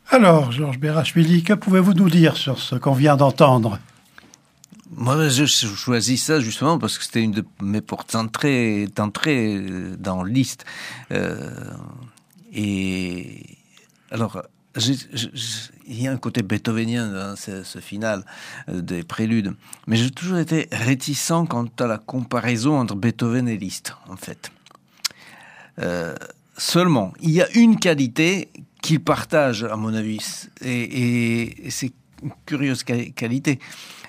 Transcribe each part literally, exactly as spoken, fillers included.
Alors, Georges Berachvili, que pouvez-vous nous dire sur ce qu'on vient d'entendre ? Moi, je choisis ça justement parce que c'était une de mes portes d'entrée, d'entrée dans Liszt. Euh, et alors, j'ai, j'ai, il y a un côté beethovenien dans ce, ce final euh, des préludes, mais j'ai toujours été réticent quant à la comparaison entre Beethoven et Liszt, en fait. Euh, seulement, il y a une qualité qu'ils partagent, à mon avis, et, et, et c'est une curieuse qualité.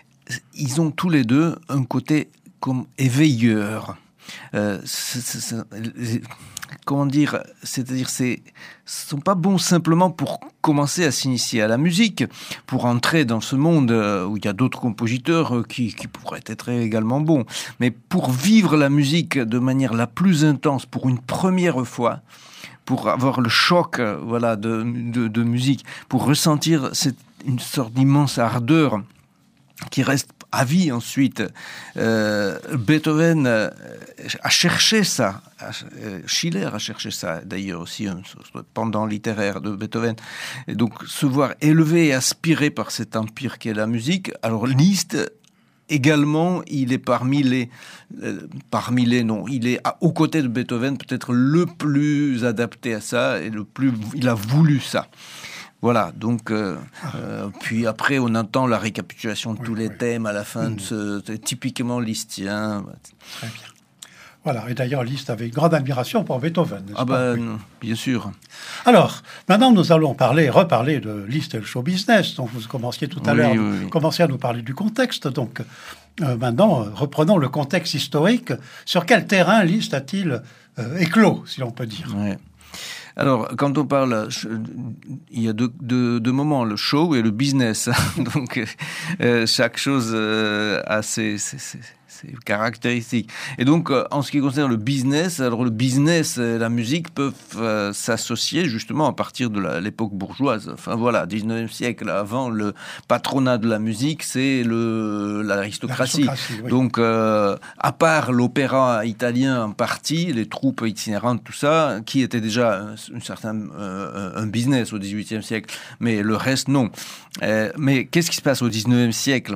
Ils ont tous les deux un côté comme éveilleur. Euh, c'est, c'est, c'est, comment dire, c'est-à-dire, c'est, ce sont pas bons simplement pour commencer à s'initier à la musique, pour entrer dans ce monde où il y a d'autres compositeurs qui, qui pourraient être également bons, mais pour vivre la musique de manière la plus intense pour une première fois, pour avoir le choc, voilà, de, de, de musique, pour ressentir cette, une sorte d'immense ardeur qui reste à vie ensuite. Euh, Beethoven euh, a cherché ça. Euh, Schiller a cherché ça, d'ailleurs, aussi, un pendant littéraire de Beethoven. Et donc, se voir élevé et aspiré par cet empire qu'est la musique. Alors, Liszt, également, il est parmi les... Euh, parmi les, non, il est à, aux côtés de Beethoven, peut-être le plus adapté à ça, et le plus... Il a voulu ça. Voilà, donc, euh, euh, puis après, on entend la récapitulation de oui, tous les oui. thèmes à la fin, mmh. de ce, de, typiquement listien. Très bien. Voilà, et d'ailleurs, Liszt avait une grande admiration pour Beethoven, n'est-ce ah pas? ben, oui. Bien sûr. Alors, maintenant, nous allons parler, reparler de Liszt et le show business. Donc, vous commenciez tout à oui, l'heure, oui, oui. commenciez à nous parler du contexte. Donc, euh, maintenant, euh, reprenons le contexte historique. Sur quel terrain Liszt a-t-il euh, éclos, si l'on peut dire? Oui. Alors, quand on parle, il y a deux, deux, deux moments, le show et le business. Donc, euh, chaque chose euh, a ses, ses, ses, ses caractéristiques. Et donc, euh, en ce qui concerne le business, alors le business et la musique peuvent euh, s'associer justement à partir de la, l'époque bourgeoise. Enfin voilà, dix-neuvième siècle, avant le patronat de la musique, c'est le, l'aristocratie. l'aristocratie oui. Donc, euh, à part l'opéra italien en partie, les troupes itinérantes, tout ça, qui était déjà un certain euh, un business au dix-huitième siècle, mais le reste non. Euh, mais qu'est-ce qui se passe au dix-neuvième siècle?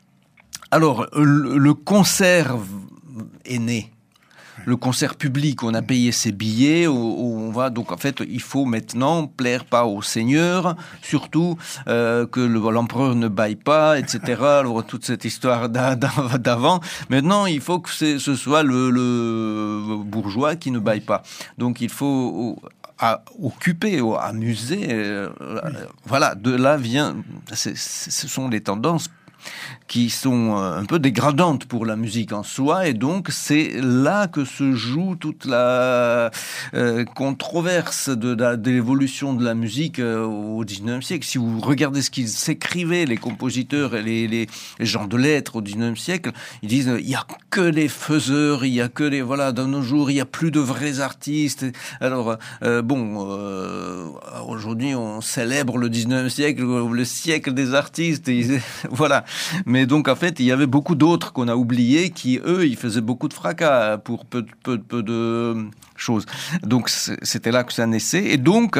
Alors le, le concert est né. Le concert public, on a payé ses billets, on va donc en fait, il faut maintenant plaire pas au seigneur, surtout euh, que le, l'empereur ne baille pas, et cetera. Alors toute cette histoire d'avant. Maintenant, il faut que ce soit le, le bourgeois qui ne baille pas. Donc il faut à occuper, à amuser. Euh, oui. Voilà, de là vient. C'est, ce sont les tendances qui sont un peu dégradantes pour la musique en soi, et donc c'est là que se joue toute la euh, controverse de, de, de l'évolution de la musique euh, au dix-neuvième siècle. Si vous regardez ce qu'ils s'écrivaient, les compositeurs et les, les, les gens de lettres au dix-neuvième siècle, ils disent il y a que les faiseurs, il y a que les voilà. Dans nos jours, il y a plus de vrais artistes. Alors euh, bon, euh, aujourd'hui on célèbre le dix-neuvième siècle, le siècle des artistes. Et, voilà. Mais donc, en fait, il y avait beaucoup d'autres qu'on a oubliés qui, eux, ils faisaient beaucoup de fracas pour peu, peu, peu de choses. Donc, c'était là que ça naissait. Et donc,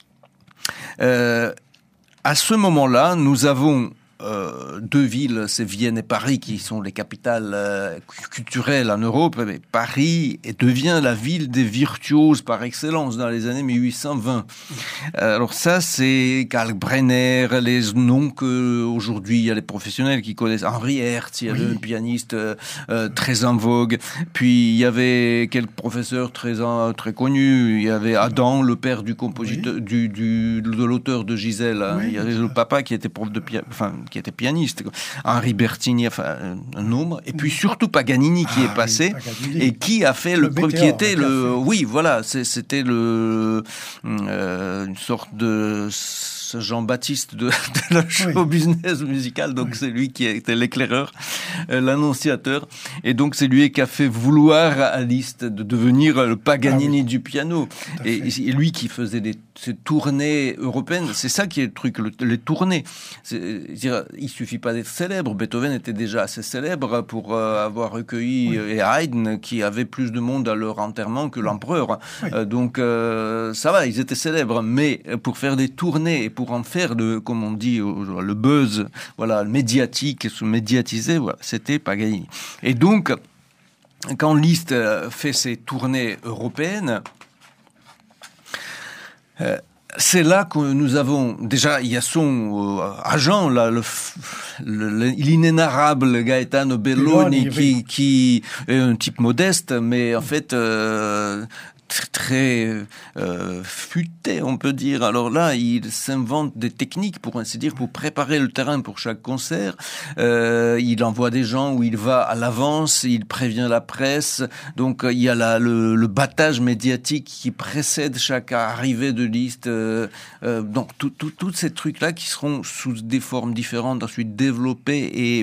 euh, à ce moment-là, nous avons euh, deux villes, c'est Vienne et Paris, qui sont les capitales euh, culturelles en Europe. Mais Paris devient la ville des virtuoses par excellence dans les années mille huit cent vingt. Alors ça, c'est Kalkbrenner, les noms que aujourd'hui il y a les professionnels qui connaissent. Henri Hertz, il y avait oui. un pianiste euh, euh, très en vogue. Puis il y avait quelques professeurs très en, très connus. Il y avait Adam, le père du compositeur, oui. du, du de l'auteur de Gisèle. Hein. Oui, il y avait le papa qui était prof de piano, enfin qui était pianiste. Henri Bertini, enfin un nombre. Et puis surtout Paganini qui ah, est passé oui, et qui a fait le, le premier, qui était le, oui voilà, c'est, c'était le euh, une sorte de Jean-Baptiste de, de la show oui. business musical, donc oui. c'est lui qui était l'éclaireur, euh, l'annonciateur, et donc c'est lui qui a fait vouloir à Liszt de devenir le Paganini ah, oui. du piano, et, et lui qui faisait des ces tournées européennes, c'est ça qui est le truc, le, les tournées. C'est, dire, il suffit pas d'être célèbre. Beethoven était déjà assez célèbre pour euh, avoir recueilli, oui. et Haydn qui avait plus de monde à leur enterrement que l'empereur. Oui. Euh, donc euh, ça va, ils étaient célèbres, mais pour faire des tournées et pour en faire le, comme on dit, le buzz, voilà, médiatique, se médiatiser, voilà, c'était Paganini. Et donc, quand Liszt fait ses tournées européennes, euh, c'est là que nous avons, déjà, il y a son euh, agent, là, le, le, l'inénarrable Gaetano Belloni, qui, qui est un type modeste, mais en fait, euh, très euh, futé, on peut dire. Alors là, il s'invente des techniques, pour ainsi dire, pour préparer le terrain pour chaque concert. Euh, il envoie des gens où il va à l'avance, il prévient la presse. Donc il y a la, le, le battage médiatique qui précède chaque arrivée de Liszt. Euh, euh, donc tous ces trucs-là qui seront sous des formes différentes, ensuite développés et,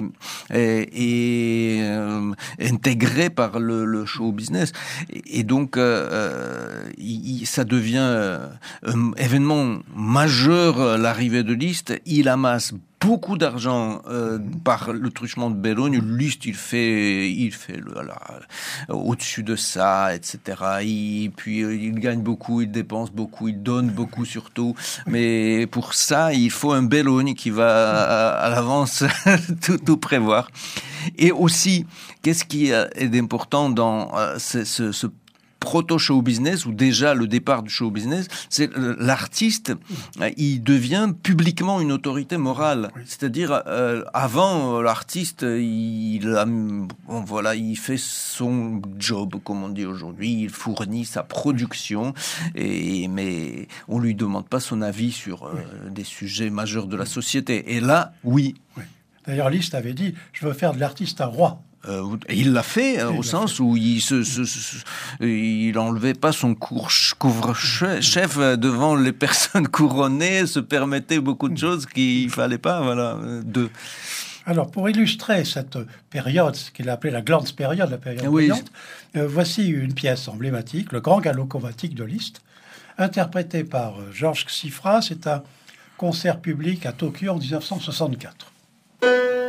et, et euh, intégrés par le, le show business. Et, et donc euh, Euh, il, ça devient euh, un événement majeur, l'arrivée de Liszt. Il amasse beaucoup d'argent euh, par le truchement de Belloni. Liszt, il fait, il fait le, alors, au-dessus de ça, et cetera. Il, puis euh, il gagne beaucoup, il dépense beaucoup, il donne beaucoup surtout. Mais pour ça, il faut un Belloni qui va à, à l'avance tout, tout prévoir. Et aussi, qu'est-ce qui est important dans euh, ce, ce, ce proto-show business, ou déjà le départ du show business, c'est l'artiste, il devient publiquement une autorité morale. Oui. C'est-à-dire, euh, avant, l'artiste, il, a, bon, voilà, il fait son job, comme on dit aujourd'hui, il fournit sa production, et, mais on lui demande pas son avis sur euh, oui. des sujets majeurs de la société. Et là, oui. oui. D'ailleurs, Liszt avait dit, je veux faire de l'artiste un roi. Euh, il l'a fait, euh, au sens fait. où il se, se, se, il enlevait pas son couvre-chef devant les personnes couronnées, se permettait beaucoup de choses qu'il fallait pas, voilà, de... Alors, pour illustrer cette période, ce qu'il a appelé la Glanzpériode, la période oui. brillante, euh, voici une pièce emblématique, le Grand Galop chromatique de Liszt, interprété par Georges Xifra. C'est un concert public à Tokyo en dix-neuf cent soixante-quatre.